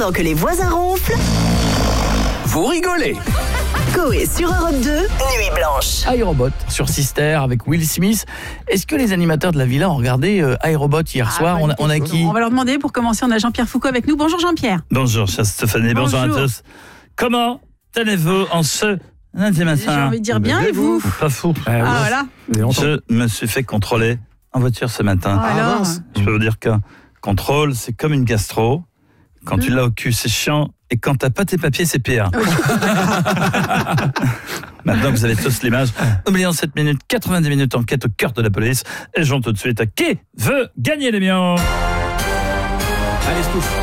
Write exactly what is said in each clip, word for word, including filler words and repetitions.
Pendant que les voisins ronflent, vous rigolez. Coé sur Europe deux, Nuit Blanche. iRobot sur Sister avec Will Smith. Est-ce que les animateurs de la villa ont regardé euh, iRobot hier ah, soir? on a, on a qui? On va leur demander. Pour commencer, on a Jean-Pierre Foucault avec nous. Bonjour Jean-Pierre. Bonjour chère Stéphanie, bonjour, bonjour à tous. Comment allez-vous en ce lundi matin? J'ai envie de dire bien, et vous? Pas fou. Ah, ah voilà. Je me suis fait contrôler en voiture ce matin. Ah, alors je peux vous dire qu'un contrôle, c'est comme une gastro. Quand mmh. tu l'as au cul, c'est chiant. Et quand t'as pas tes papiers, c'est pire. Maintenant que vous avez tous l'image, oublions sept minutes, quatre-vingt-dix minutes enquête au cœur de la police. Et j'en tout de suite à qui veut gagner les millions? Allez, Stouff.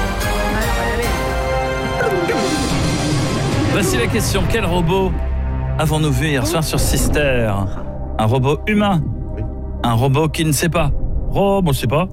Voici la question. Quel robot avons-nous vu hier soir sur Sister? Un robot humain? Un robot qui ne sait pas? Robot, je sais pas.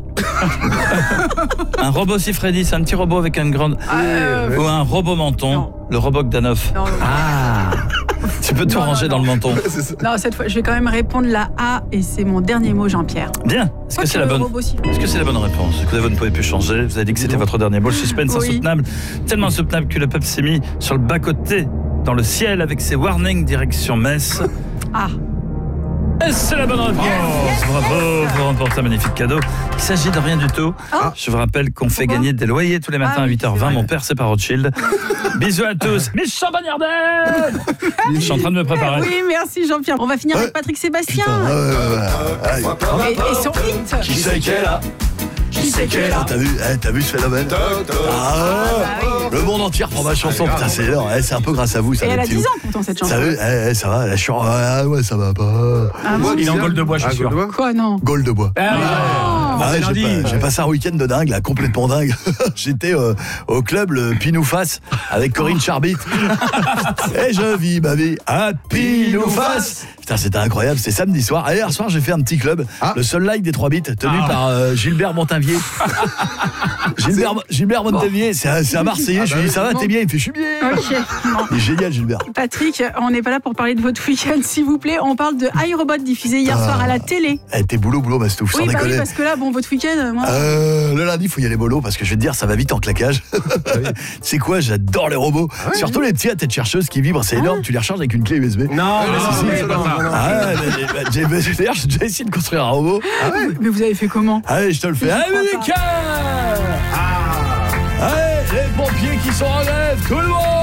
Un robot si Freddy, c'est un petit robot avec une grande... Ah, euh, ou un robot menton, non. Le robot Gdanov. Non, non. Ah. Tu peux tout non, ranger non, non. dans le menton. Non, cette fois, je vais quand même répondre la A et c'est mon dernier mot, Jean-Pierre. Bien. Est-ce que c'est la bonne Est-ce que c'est la bonne réponse? Écoutez, vous ne pouvez plus changer. Vous avez dit que c'était votre dernier mot. Le suspense oui. insoutenable, tellement insoutenable que le peuple s'est mis sur le bas-côté dans le ciel avec ses warnings direction Metz. Ah. Et c'est la bonne réponse. Yes, yes, Bravo, yes. Vous remportez un magnifique cadeau. Il s'agit de rien du tout. Ah. Je vous rappelle qu'on fait Pourquoi gagner des loyers tous les matins ah, à huit heures vingt. Mon père, c'est par Rothschild. Bisous à tous. Michel Bagnardel. Je suis en train de me préparer. Oui, merci Jean-Pierre. On va finir ouais. avec Patrick Sébastien. Putain, ouais, ouais, ouais, ouais. Et, et son hit. Qui c'est qui est là? Qui c'est qui est là? T'as vu, eh, t'as vu ce phénomène? Ah, ah bah oui. Le monde entier reprend ma chanson. Putain, c'est énorme. Eh, c'est un peu grâce à vous. Ça, et elle a dix ans pourtant cette chanson. Ça, eh, eh, ça va. Je suis en... Ah ouais, ça va pas. Ah, bon, il est en Gaule de bois, je suis sûr. Quoi, non? Gaule de bois. Ah, ah, ah, j'ai, pas, j'ai passé un week-end de dingue, là, complètement dingue. J'étais euh, au club le Pinouface avec Corinne Charbit. Et je vis ma vie à Pinouface. Putain, c'était incroyable. C'était samedi soir. Et hier soir, j'ai fait un petit club, ah. le Seul Like des trois bits, tenu ah. par euh, Gilbert Montavier. Gilbert, Gilbert Montavier, c'est un, c'est un Marseillais. Ah, je lui dis, ça va, t'es bien? Il me fait, je suis bien. Okay. Il est génial, Gilbert. Patrick, on n'est pas là pour parler de votre week-end, s'il vous plaît. On parle de iRobot diffusé hier ah. soir à la télé. Eh, t'es boulot, boulot, ma stouffe, oui, sans bah déconner. Oui, parce que là, bon, votre week-end, moi... Euh, le lundi, il faut y aller mollo, parce que je vais te dire, ça va vite en claquage. C'est quoi, j'adore les robots. Ah, oui, Surtout oui. les petits à tête chercheuse qui vibrent, c'est ah. énorme. Tu les recharges avec une clé U S B. Non, mais si, si, c'est pas ça. J'ai déjà essayé de construire un robot. Ah ouais. Mais vous avez fait comment? Allez, je te le fais. Allez, Mika! Ah. Allez, les pompiers qui sont en grève, tout le monde!